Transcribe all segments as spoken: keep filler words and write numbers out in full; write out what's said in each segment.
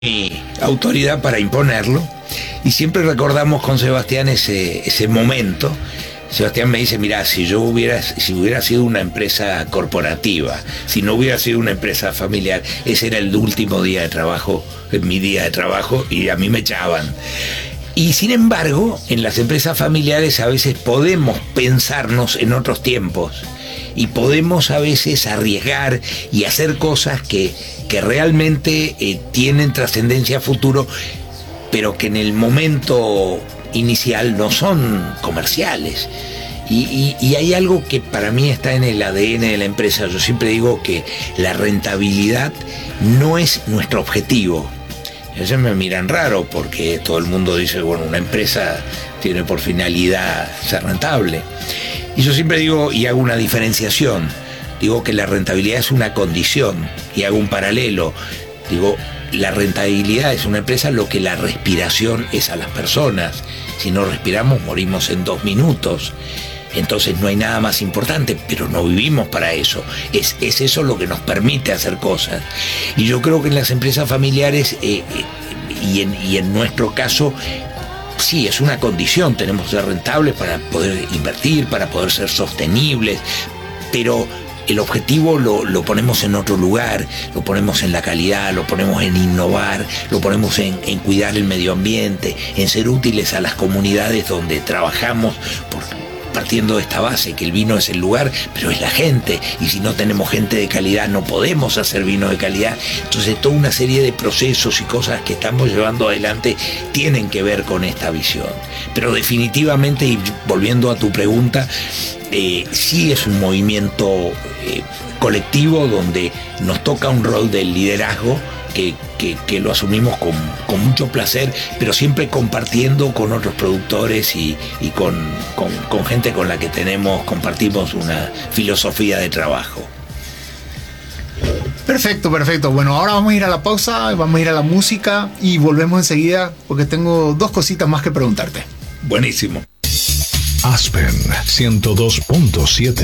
mi autoridad para imponerlo, y siempre recordamos con Sebastián ese, ese momento. Sebastián me dice, mira, si yo hubiera, si hubiera sido una empresa corporativa, si no hubiera sido una empresa familiar, ese era el último día de trabajo, mi día de trabajo, y a mí me echaban. Y sin embargo, en las empresas familiares a veces podemos pensarnos en otros tiempos y podemos a veces arriesgar y hacer cosas que, que realmente eh, tienen trascendencia a futuro, pero que en el momento inicial no son comerciales. Y, y, y hay algo que para mí está en el A D N de la empresa. Yo siempre digo que la rentabilidad no es nuestro objetivo. Ellos me miran raro porque todo el mundo dice, bueno, una empresa tiene por finalidad ser rentable. Y yo siempre digo, y hago una diferenciación, digo que la rentabilidad es una condición, y hago un paralelo. Digo, la rentabilidad es una empresa lo que la respiración es a las personas. Si no respiramos, morimos en dos minutos. Entonces no hay nada más importante, pero no vivimos para eso. Es, es eso lo que nos permite hacer cosas. Y yo creo que en las empresas familiares, eh, eh, y, en, y en nuestro caso, sí, es una condición. Tenemos que ser rentables para poder invertir, para poder ser sostenibles, pero el objetivo lo, lo ponemos en otro lugar, lo ponemos en la calidad, lo ponemos en innovar, lo ponemos en, en cuidar el medio ambiente, en ser útiles a las comunidades donde trabajamos, por, partiendo de esta base, que el vino es el lugar, pero es la gente, y si no tenemos gente de calidad no podemos hacer vino de calidad. Entonces toda una serie de procesos y cosas que estamos llevando adelante tienen que ver con esta visión. Pero definitivamente, y volviendo a tu pregunta, eh, sí es un movimiento eh, colectivo donde nos toca un rol del liderazgo que, que, que lo asumimos con, con mucho placer, pero siempre compartiendo con otros productores y, y con, con, con gente con la que tenemos, compartimos una filosofía de trabajo. Perfecto, perfecto. Bueno, ahora vamos a ir a la pausa, vamos a ir a la música y volvemos enseguida porque tengo dos cositas más que preguntarte. Buenísimo. Aspen ciento dos punto siete.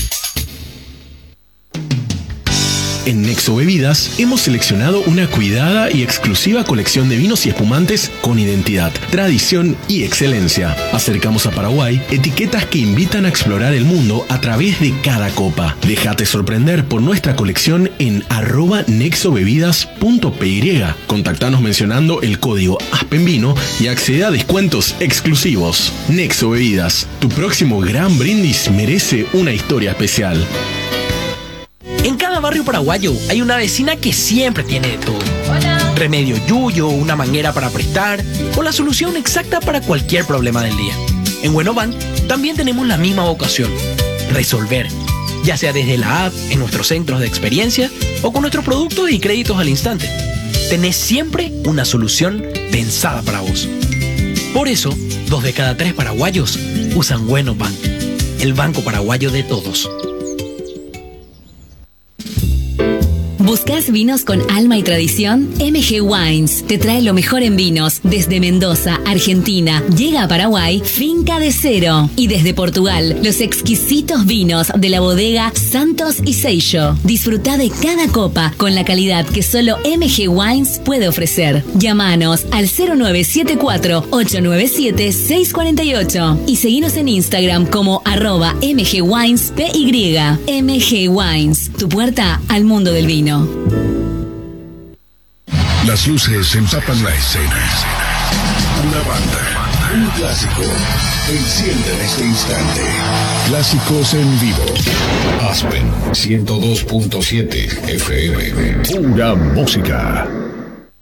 En Nexo Bebidas hemos seleccionado una cuidada y exclusiva colección de vinos y espumantes con identidad, tradición y excelencia. Acercamos a Paraguay etiquetas que invitan a explorar el mundo a través de cada copa. Déjate sorprender por nuestra colección en arroba nexobebidas punto py. Contactanos mencionando el código ASPENVINO y accede a descuentos exclusivos. Nexo Bebidas, tu próximo gran brindis merece una historia especial. En cada barrio paraguayo hay una vecina que siempre tiene de todo. Hola. Remedio yuyo, una manguera para prestar o la solución exacta para cualquier problema del día. En Buenobank también tenemos la misma vocación, resolver, ya sea desde la app, en nuestros centros de experiencia o con nuestros productos y créditos al instante. Tenés siempre una solución pensada para vos. Por eso, dos de cada tres paraguayos usan Buenobank, el banco paraguayo de todos. ¿Buscas vinos con alma y tradición? M G Wines te trae lo mejor en vinos. Desde Mendoza, Argentina, llega a Paraguay Finca de Cero. Y desde Portugal, los exquisitos vinos de la bodega Santos y Seixo. Disfruta de cada copa con la calidad que solo M G Wines puede ofrecer. Llámanos al cero nueve siete cuatro, ocho nueve siete, seis cuatro ocho y seguinos en Instagram como arroba mgwinespy. M G Wines, tu puerta al mundo del vino. Las luces empapan la escena. Una banda, un clásico, enciende en este instante. Clásicos en vivo. Aspen ciento dos punto siete F M. Pura música.